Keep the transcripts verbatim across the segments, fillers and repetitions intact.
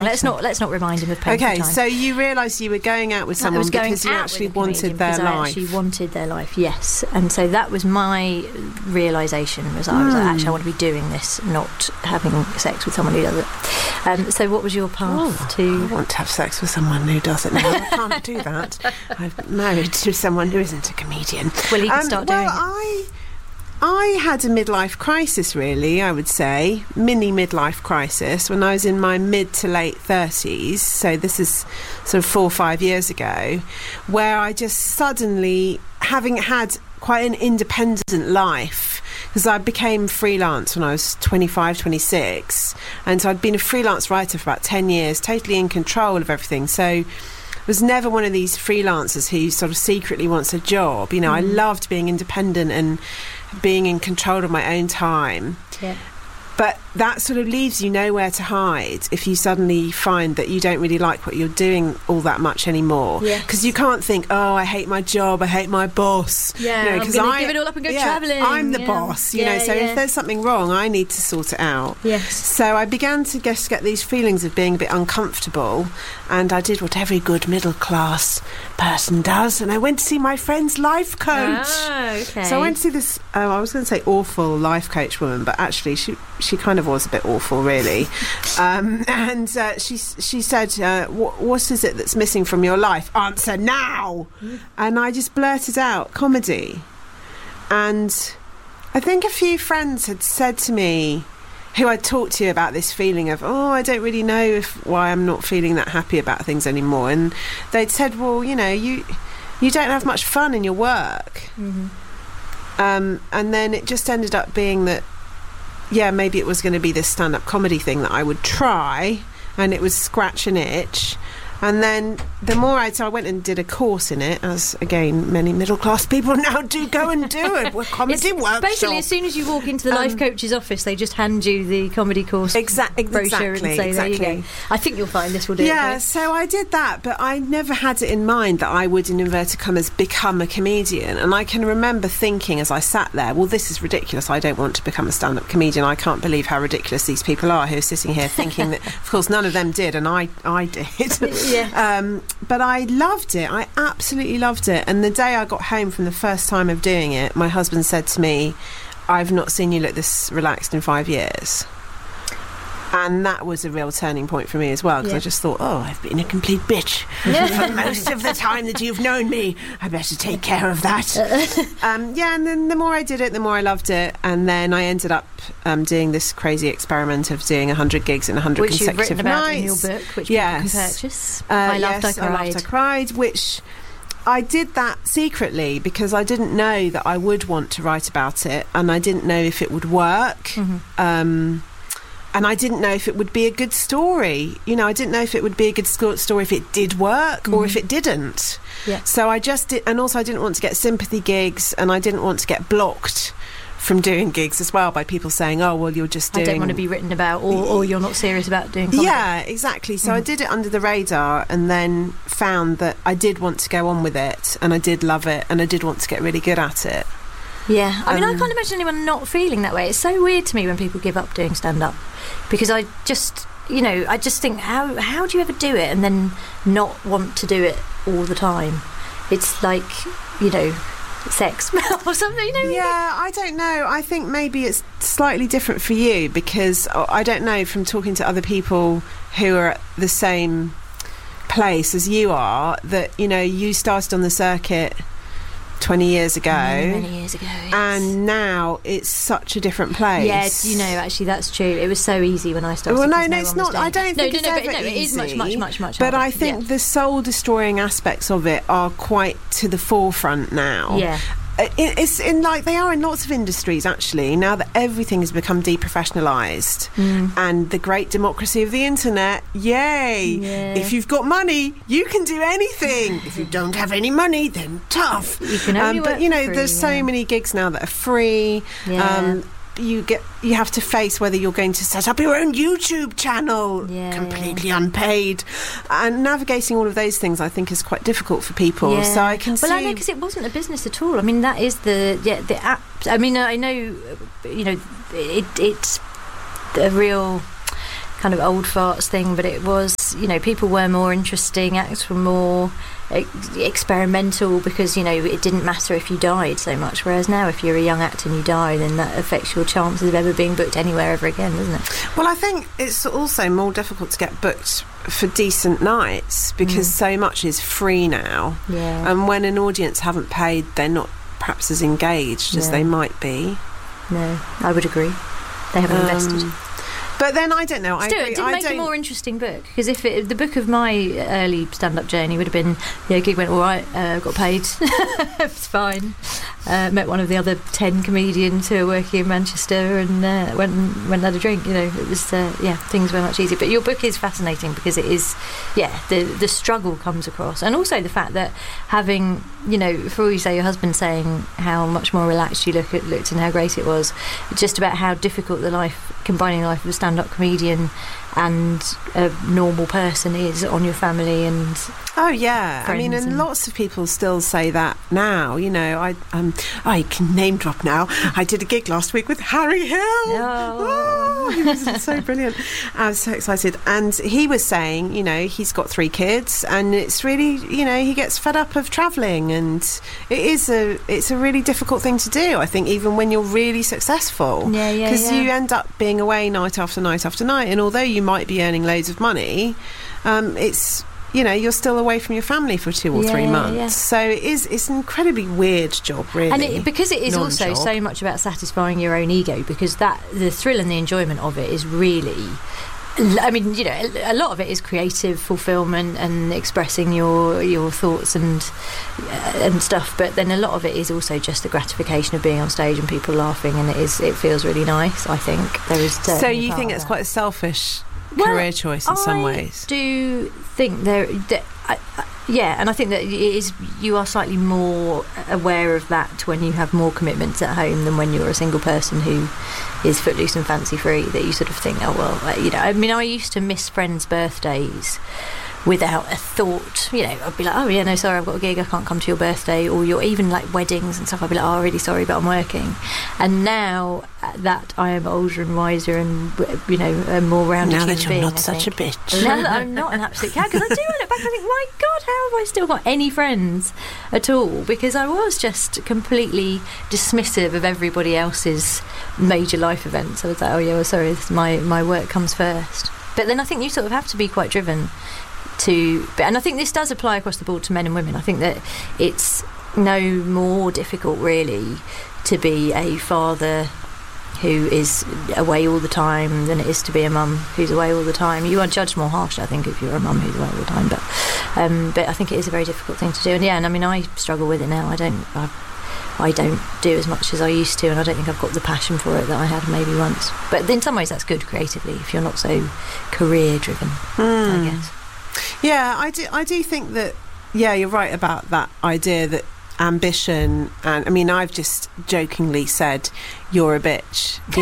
let's not let's not remind him of painful Okay, times. so you realised you were going out with I someone was going because you out actually with a wanted comedian their because I life. actually wanted their life, yes. And so that was my realisation, was I was like, actually I want to be doing this, not having sex with someone who does it. Um, so what was your path Oh, to... I want to have sex with someone who does it now. I can't do that. I'm married to someone who isn't a comedian. Well, he can Um, start well, doing it. I, I had a midlife crisis, really, I would say. Mini midlife crisis when I was in my mid to late thirties. So this is sort of four or five years ago, where I just suddenly, having had quite an independent life, because I became freelance when I was twenty-five, twenty-six, and so I'd been a freelance writer for about ten years, totally in control of everything. So was never one of these freelancers who sort of secretly wants a job. You know, mm. I loved being independent and being in control of my own time. Yeah. But that sort of leaves you nowhere to hide if you suddenly find that you don't really like what you're doing all that much anymore. Because Yes. you can't think, oh, I hate my job, I hate my boss. Yeah, you know, I'm 'cause gonna I- give it all up and go yeah, travelling. I'm the Yeah. boss, you Yeah, know, so yeah. if there's something wrong, I need to sort it out. Yes. So I began to just get these feelings of being a bit uncomfortable, and I did what every good middle-class person does, and I went to see my friend's life coach. Oh, okay. So I went to see this, um, I was going to say awful life coach woman, but actually she she kind of was a bit awful, really. um, and uh, she she said, uh, what, what is it that's missing from your life? Answer now! Mm. And I just blurted out, comedy. And I think a few friends had said to me, who I talked to about this feeling of, oh, I don't really know if why I'm not feeling that happy about things anymore. And they'd said, well, you know, you you don't have much fun in your work. Mm-hmm. Um, and then it just ended up being that, yeah, maybe it was going to be this stand-up comedy thing that I would try, and it would scratch an itch. And then the more I... So I went and did a course in it, as, again, many middle-class people now do go and do it. We're comedy workshop. Basically, as soon as you walk into the life Um, coach's office, they just hand you the comedy course Exa- brochure exactly, and say, exactly. there you go. I think you'll find this will do Yeah, it. so I did that, but I never had it in mind that I would, in inverted commas, become a comedian. And I can remember thinking as I sat there, well, this is ridiculous. I don't want to become a stand-up comedian. I can't believe how ridiculous these people are who are sitting here thinking that, of course, none of them did, and I, I did. Yeah. Um, but I loved it. I absolutely loved it. And the day I got home from the first time of doing it, my husband said to me, I've not seen you look this relaxed in five years. And that was a real turning point for me as well, because Yeah. I just thought, oh, I've been a complete bitch for most of the time that you've known me. I better take care of that. um, yeah, and then the more I did it, the more I loved it. And then I ended up um, doing this crazy experiment of doing one hundred gigs in one hundred Which you've consecutive written about nights. in your book, which yes. people can purchase. Uh, I Laughed, yes, I Cried. I Laughed, I Cried, which... I did that secretly because I didn't know that I would want to write about it, and I didn't know if it would work. Mm-hmm. Um, and I didn't know if it would be a good story. You know, I didn't know if it would be a good sco- story if it did work mm-hmm. or if it didn't. Yeah. So I just did, and also I didn't want to get sympathy gigs, and I didn't want to get blocked from doing gigs as well by people saying, oh, well, you're just doing... I don't want to be written about, or, or you're not serious about doing comedy. Yeah, exactly. So Mm. I did it under the radar, and then found that I did want to go on with it, and I did love it, and I did want to get really good at it. Yeah, I mean, I Um, can't imagine anyone not feeling that way. It's so weird to me when people give up doing stand-up, because I just, you know, I just think, how how do you ever do it and then not want to do it all the time? It's like, you know, sex or something, you know? Yeah, I don't know. I think maybe it's slightly different for you, because uh, I don't know, from talking to other people who are at the same place as you are, that, you know, you started on the circuit twenty years ago, Many, many years ago, yes. and now it's such a different place. Yeah, you know, actually, that's true. It was so easy when I started. Well, no, because no, no it's one was not. I doing don't it. think no, it's no, no, ever but, no, it is much, easy. much, much, much But harder. I think yeah. the soul-destroying aspects of it are quite to the forefront now. Yeah. It, it's in like they are in lots of industries actually, now that everything has become deprofessionalised. Mm. And the great democracy of the internet, yay! Yeah. If you've got money, you can do anything. If you don't have any money, then tough. You can only but work you for know, free, there's so yeah. many gigs now that are free. Yeah. Um, you get you have to face whether you're going to set up your own YouTube channel, Yeah, completely unpaid, and navigating all of those things I think is quite difficult for people. Yeah. So I can well, see. I know, because it wasn't a business at all. I mean, that is the yeah the app. I mean, I know, you know, it, it's a real kind of old farts thing, but it was, you know, people were more interesting, acts were more ex- experimental because, you know, it didn't matter if you died so much, whereas now if you're a young actor and you die, then that affects your chances of ever being booked anywhere ever again, doesn't it? Well, I think it's also more difficult to get booked for decent nights because mm. so much is free now, yeah. and when an audience haven't paid, they're not perhaps as engaged no. as they might be. No, I would agree. They haven't um, invested. But then I don't know. I Still, agree. it did I make don't... a more interesting book because if it, the book of my early stand-up journey would have been, yeah, gig went all right, uh, got paid, it's fine. Uh, met one of the other ten comedians who are working in Manchester and uh, went and went and had a drink. You know, it was uh, yeah, things were much easier. But your book is fascinating because it is, yeah, the the struggle comes across, and also the fact that having, you know, for all you say, your husband saying how much more relaxed you look at looked and how great it was, just about how difficult the life, combining the life of a stand-up comedian and a normal person is on your family and oh yeah I mean and, and lots of people still say that now, you know. I um I can name drop now. I did a gig last week with Harry Hill. oh, oh he was so brilliant. I was so excited, and he was saying, you know, he's got three kids and it's really, you know, he gets fed up of travelling, and it is a it's a really difficult thing to do, I think, even when you're really successful, yeah yeah because yeah. you end up being away night after night after night, and although you might be earning loads of money, um, it's, you know, you're still away from your family for two or yeah, three months. Yeah. So it is, it's an incredibly weird job, really. And it, because it is Non-job. also so much about satisfying your own ego, because that the thrill and the enjoyment of it is really, I mean, you know, a lot of it is creative fulfillment and expressing your your thoughts and uh, and stuff. But then a lot of it is also just the gratification of being on stage and people laughing, and it is it feels really nice. I think there is. So you think it's quite a selfish well, career choice in some I ways? I do think there. That, I, I, yeah, and I think that it is. You are slightly more aware of that when you have more commitments at home than when you're a single person who is footloose and fancy free. That you sort of think, oh well, you know. I mean, I used to miss friends' birthdays without a thought. You know, I'd be like, oh yeah, no, sorry, I've got a gig, I can't come to your birthday, or your even like weddings and stuff. I'd be like, oh, really sorry, but I'm working. And now that I am older and wiser and, you know, a more rounded now human that you're being, not I such think, a bitch. now that I'm not an absolute cow, because I do look back and I think, my God, how have I still got any friends at all? Because I was just completely dismissive of everybody else's major life events. I was like, oh yeah, well sorry, this, my my work comes first. But then I think you sort of have to be quite driven to, and I think this does apply across the board to men and women. I think that it's no more difficult really to be a father who is away all the time than it is to be a mum who's away all the time. You are judged more harshly, I think, if you're a mum who's away all the time, but um, but I think it is a very difficult thing to do. And yeah, and I mean, I struggle with it now. I don't I, I don't do as much as I used to, and I don't think I've got the passion for it that I had maybe once. But in some ways that's good creatively if you're not so career driven, mm. I guess. Yeah, I do. I do think that. Yeah, you're right about that idea that ambition, and I mean, I've just jokingly said you're a bitch, you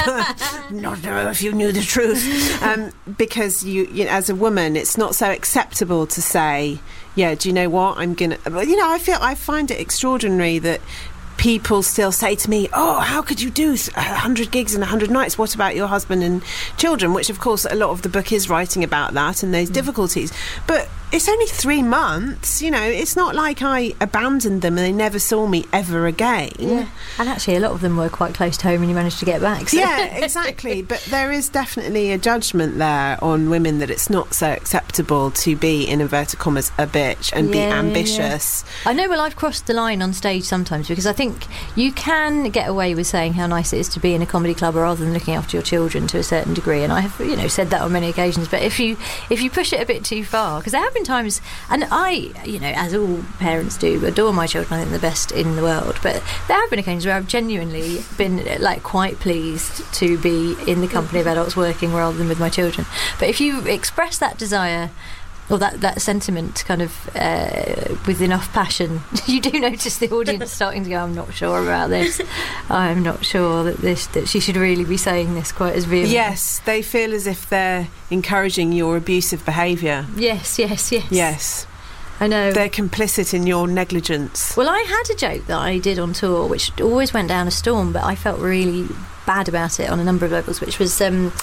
know. Not know if you knew the truth, um, because you, you know, as a woman, it's not so acceptable to say, yeah, do you know what? I'm gonna. You know, I feel I find it extraordinary that people still say to me, oh, how could you do one hundred gigs in one hundred nights? What about your husband and children? Which, of course, a lot of the book is writing about that and those mm. difficulties. But it's only three months, you know. It's not like I abandoned them and they never saw me ever again. Yeah. And actually, a lot of them were quite close to home and you managed to get back. So. Yeah, exactly. But there is definitely a judgment there on women that it's not so acceptable to be, in inverted commas, a bitch and yeah, be ambitious. Yeah. I know, well, I've crossed the line on stage sometimes because I think you can get away with saying how nice it is to be in a comedy club rather than looking after your children to a certain degree. And I have, you know, said that on many occasions. But if you if you push it a bit too far, because there have been times, and I, you know, as all parents do, adore my children. I think they're the best in the world. But there have been occasions where I've genuinely been like quite pleased to be in the company of adults working rather than with my children. But if you express that desire or that, that sentiment kind of uh, with enough passion, you do notice the audience starting to go, I'm not sure about this. I'm not sure that this that she should really be saying this quite as vehemently. Yes, they feel as if they're encouraging your abusive behaviour. Yes, yes, yes. Yes. I know. They're complicit in your negligence. Well, I had a joke that I did on tour, which always went down a storm, but I felt really bad about it on a number of levels, which was... Um,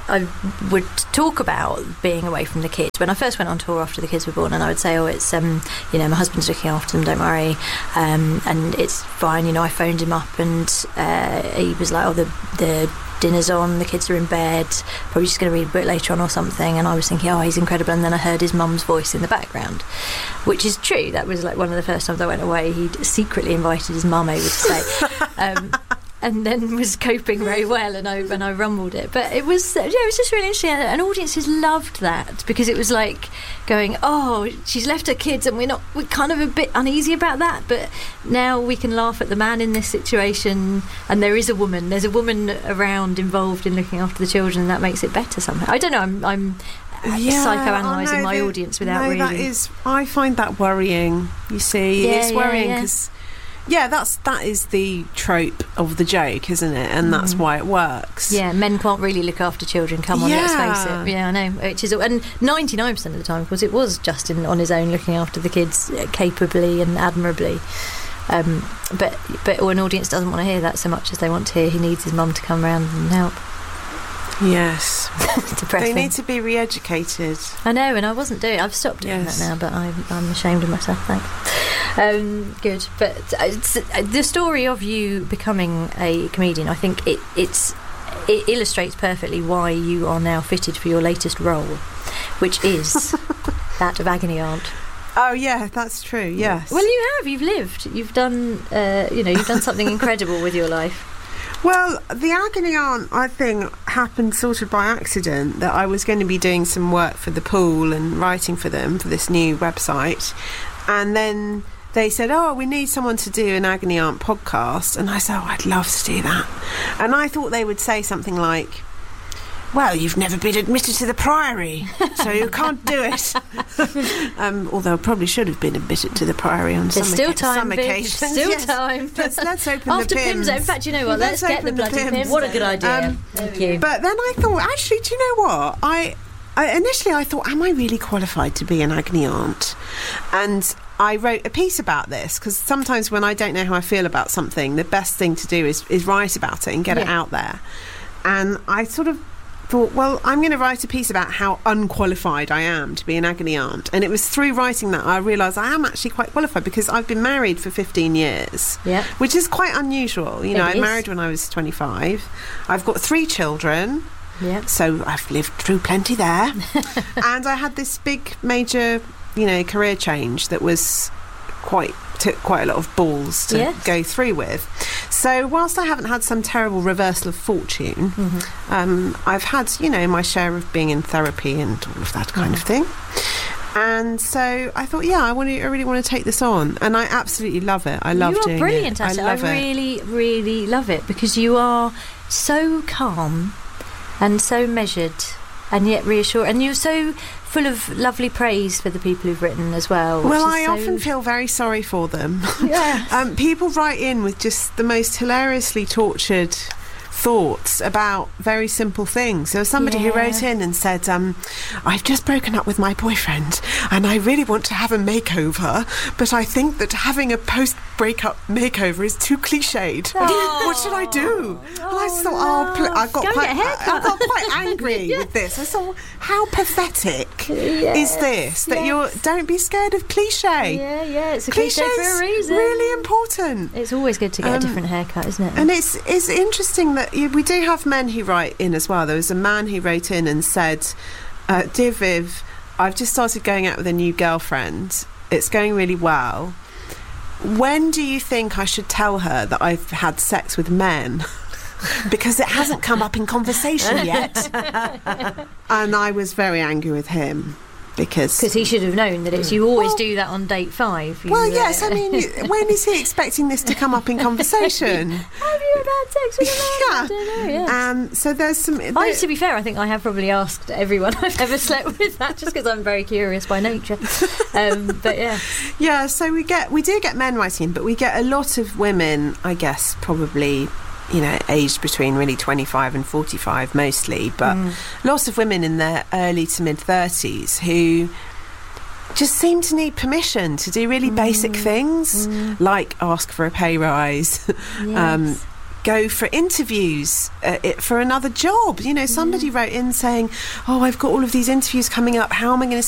I would talk about being away from the kids when I first went on tour after the kids were born, and I would say, oh, it's um, you know, my husband's looking after them, don't worry, um, and it's fine. You know, I phoned him up, and uh, he was like, oh, the the dinner's on, the kids are in bed, probably just going to read a book later on or something. And I was thinking, oh, he's incredible. And then I heard his mum's voice in the background, which is true. That was like one of the first times I went away. He'd secretly invited his mum over to stay. Um, and then was coping very well, and I and I rumbled it. But it was, yeah, it was just really interesting, and audiences loved that, because it was like going, oh, she's left her kids, and we're not, we're kind of a bit uneasy about that, but now we can laugh at the man in this situation, and there is a woman, there's a woman around involved in looking after the children, and that makes it better somehow. I don't know, I'm, I'm yeah, psychoanalyzing no, my the, audience without no, really. That is, I find that worrying. You see, yeah, it's worrying because. Yeah, yeah. Yeah, that's that is the trope of the joke, isn't it? And that's why it works. Yeah, men can't really look after children. Come on, yeah. let's face it. Yeah, I know. Which is, and ninety-nine percent of the time, of course, it was Justin on his own looking after the kids capably and admirably. Um, but but an audience doesn't want to hear that so much as they want to hear he needs his mum to come round and help. Yes. Depressing. They need to be re-educated. I know, and I wasn't doing. I've stopped doing yes. that now, but I'm, I'm ashamed of myself. Thanks. Um, good, but it's, the story of you becoming a comedian, I think it it's it illustrates perfectly why you are now fitted for your latest role, which is that of agony aunt. Oh yeah, that's true. Yes. Well, you have. You've lived. You've done. Uh, you know, you've done something incredible with your life. Well, the agony aunt, I think, happened sort of by accident, that I was going to be doing some work for the Pool and writing for them for this new website, and then they said, oh, we need someone to do an agony aunt podcast, and I said, oh, I'd love to do that. And I thought they would say something like, well, you've never been admitted to the Priory, so you can't do it. um, although I probably should have been admitted to the Priory on There's some, still oca- time, some Vic. occasions. Still yes. time. Let's, let's open After the Pims. Pims. In fact, you know what? Let's, Let's get the open the bloody Pims. Pims. What a good idea. Um, Thank you. But then I thought, actually, do you know what? I, I initially I thought, am I really qualified to be an agony aunt? And I wrote a piece about this, because sometimes when I don't know how I feel about something, the best thing to do is, is write about it and get yeah. it out there. And I sort of thought, well, I'm going to write a piece about how unqualified I am to be an agony aunt. And it was through writing that I realised I am actually quite qualified, because I've been married for fifteen years, yeah. which is quite unusual. You know, It I is. married when I was twenty-five. I've got three children. Yeah. So I've lived through plenty there. And I had this big, major, you know, career change that was quite took quite a lot of balls to Yes. go through with. So whilst I haven't had some terrible reversal of fortune, Mm-hmm. um, I've had, you know, my share of being in therapy and all of that kind of thing. And so I thought, yeah, I want to. I really want to take this on, and I absolutely love it. I love you doing are brilliant it. at it. I I love it. really, really love it, because you are so calm and so measured, and yet reassuring, and you're so full of lovely praise for the people who've written as well. Well, which I is so- often feel very sorry for them. Yeah. um, people write in with just the most hilariously tortured thoughts about very simple things. There was somebody who Yeah. wrote in and said, um, I've just broken up with my boyfriend and I really want to have a makeover, but I think that having a post-breakup makeover is too cliched. Oh. What should I do? and I Oh, thought, oh, pl- I got Go and quite, get a haircut. I, I got quite angry Yeah. with this. I thought, how pathetic Yes, is this? That yes. you're don't be scared of cliche. Yeah, yeah, it's a cliche Cliche's for a reason. really important. It's always good to get Um, a different haircut, isn't it? And it's it's interesting that you, we do have men who write in as well. There was a man who wrote in and said, uh, Dear Viv, I've just started going out with a new girlfriend. It's going really well. When do you think I should tell her that I've had sex with men? Because it hasn't come up in conversation yet. And I was very angry with him. Because Because he should have known that it's you always Well- do that on date five. You, Well, uh, yes, I mean, you- when is he expecting this to come up in conversation? have you ever had sex with a man? I Yeah. don't know, yeah. Um, so there's some... I, there- to be fair, I think I have probably asked everyone I've ever slept with that, just because I'm very curious by nature. Um, but yeah, Yeah, so we get we do get men writing in, but we get a lot of women, I guess, probably, you know, aged between really twenty-five and forty-five mostly, but Mm. lots of women in their early to mid thirties who just seem to need permission to do really basic things, Mm. like ask for a pay rise, yes. um, go for interviews uh, it, for another job. You know, somebody mm. wrote in saying, oh, I've got all of these interviews coming up. How am I going to